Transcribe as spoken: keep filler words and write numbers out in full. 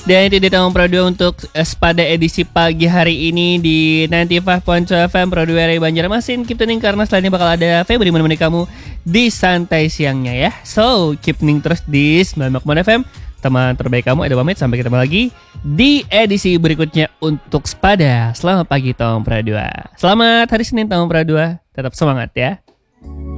Dan itu dia Tong Pro dua untuk uh, pada edisi pagi hari ini di sembilan puluh lima koma dua F M Pro dua dari Banjarmasin. Keep tuning karena setelah ini bakal ada Febri menemani kamu di santai siangnya ya. So, keep tuning terus di sembilan puluh lima koma dua F M. Teman terbaik kamu, ada pamit. Sampai ketemu lagi di edisi berikutnya untuk Sepada. Selamat pagi Tong Pro dua. Selamat hari Senin Tong Pro dua. Tetap semangat ya.